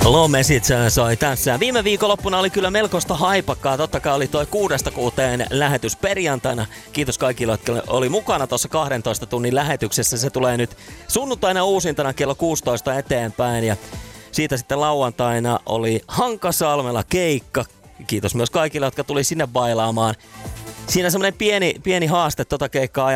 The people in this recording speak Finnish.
Low Message soi tässä. Viime viikonloppuna oli kyllä melkoista haipakkaa. Totta kai oli toi 6-6 lähetys perjantaina. Kiitos kaikille, jotka oli mukana tuossa 12 tunnin lähetyksessä. Se tulee nyt sunnuntaina uusintana kello 16 eteenpäin. Ja siitä sitten lauantaina oli Hankasalmella keikka. Kiitos myös kaikille, jotka tuli sinne bailaamaan. Siinä semmoinen pieni haaste keikkaa